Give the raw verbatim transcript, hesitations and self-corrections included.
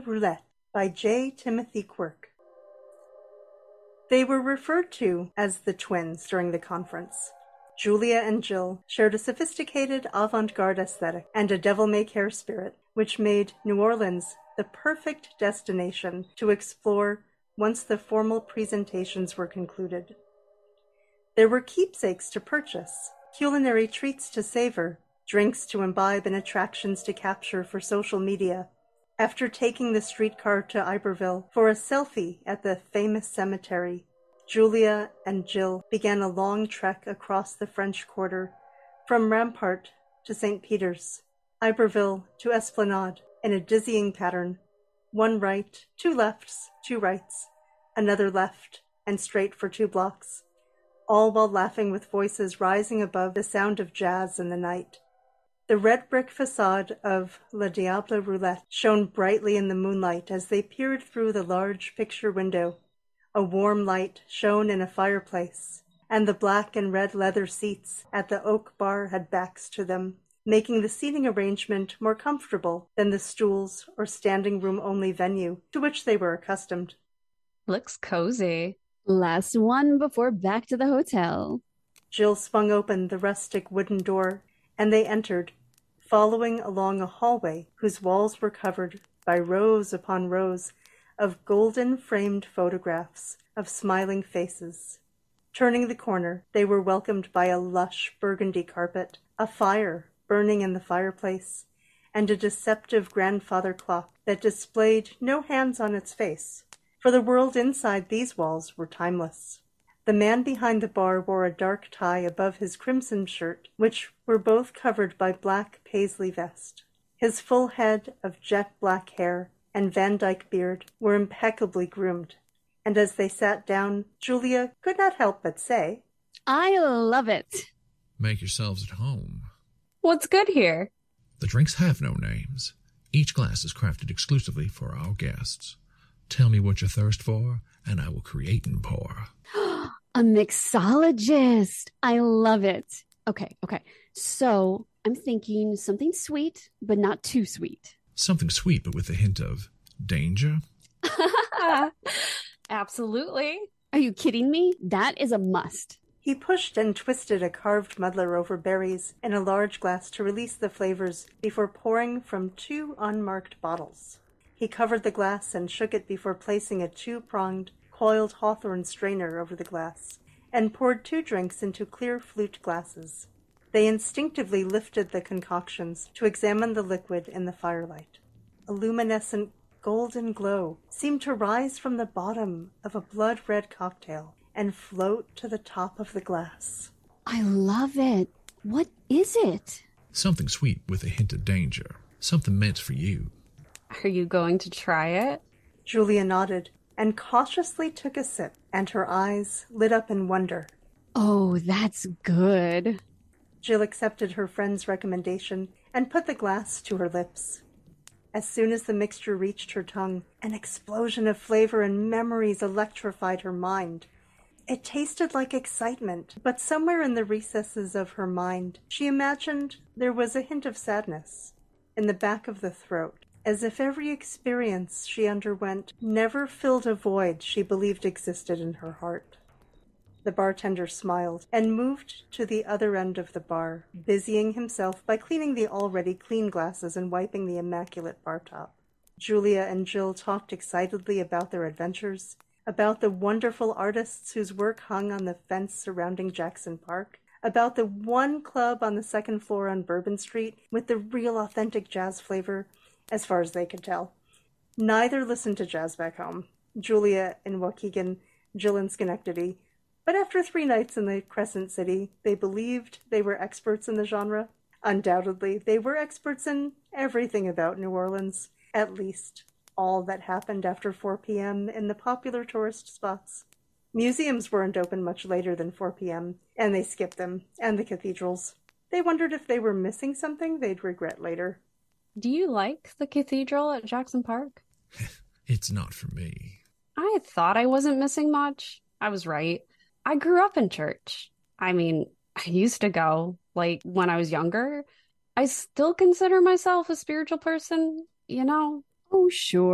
Roulette by J. Timothy Quirk. They were referred to as the twins during the conference. Julia and Jill shared a sophisticated avant-garde aesthetic and a devil-may-care spirit, which made New Orleans the perfect destination to explore once the formal presentations were concluded. There were keepsakes to purchase, culinary treats to savor, drinks to imbibe, and attractions to capture for social media. After taking the streetcar to Iberville for a selfie at the famous cemetery, Julia and Jill began a long trek across the French Quarter, from Rampart to Saint Peter's, Iberville to Esplanade, in a dizzying pattern. One right, two lefts, two rights, another left, and straight for two blocks, all while laughing with voices rising above the sound of jazz in the night. The red brick facade of Le Diable Roulette shone brightly in the moonlight as they peered through the large picture window. A warm light shone in a fireplace, and the black and red leather seats at the oak bar had backs to them, making the seating arrangement more comfortable than the stools or standing room only venue to which they were accustomed. Looks cozy. Last one before back to the hotel. Jill swung open the rustic wooden door, and they entered, following along a hallway whose walls were covered by rows upon rows of golden-framed photographs of smiling faces. Turning the corner, they were welcomed by a lush burgundy carpet, a fire burning in the fireplace, and a deceptive grandfather clock that displayed no hands on its face, for the world inside these walls were timeless. The man behind the bar wore a dark tie above his crimson shirt, which were both covered by black paisley vest. His full head of jet-black hair and Van Dyke beard were impeccably groomed, and as they sat down, Julia could not help but say, I love it. Make yourselves at home. What's good here? The drinks have no names. Each glass is crafted exclusively for our guests. Tell me what you thirst for, and I will create and pour. A mixologist. I love it. Okay, okay. So I'm thinking something sweet, but not too sweet. Something sweet, but with a hint of danger? Absolutely. Are you kidding me? That is a must. He pushed and twisted a carved muddler over berries in a large glass to release the flavors before pouring from two unmarked bottles. He covered the glass and shook it before placing a two-pronged, coiled hawthorn strainer over the glass, and poured two drinks into clear flute glasses. They instinctively lifted the concoctions to examine the liquid in the firelight. A luminescent golden glow seemed to rise from the bottom of a blood-red cocktail and float to the top of the glass. I love it. What is it? Something sweet with a hint of danger. Something meant for you. Are you going to try it? Julia nodded and cautiously took a sip, and her eyes lit up in wonder. Oh, that's good. Jill accepted her friend's recommendation and put the glass to her lips. As soon as the mixture reached her tongue, an explosion of flavor and memories electrified her mind. It tasted like excitement, but somewhere in the recesses of her mind, she imagined there was a hint of sadness in the back of the throat, as if every experience she underwent never filled a void she believed existed in her heart. The bartender smiled and moved to the other end of the bar, busying himself by cleaning the already clean glasses and wiping the immaculate bar top. Julia and Jill talked excitedly about their adventures, about the wonderful artists whose work hung on the fence surrounding Jackson Park, about the one club on the second floor on Bourbon Street with the real authentic jazz flavor, as far as they could tell. Neither listened to jazz back home, Julia in Waukegan, Jill in Schenectady, but after three nights in the Crescent City, they believed they were experts in the genre. Undoubtedly, they were experts in everything about New Orleans, at least all that happened after four p.m. in the popular tourist spots. Museums weren't open much later than four p.m., and they skipped them, and the cathedrals. They wondered if they were missing something they'd regret later. Do you like the cathedral at Jackson Park? It's not for me. I thought I wasn't missing much. I was right. I grew up in church. I mean, I used to go, like, when I was younger. I still consider myself a spiritual person, you know? Oh, sure.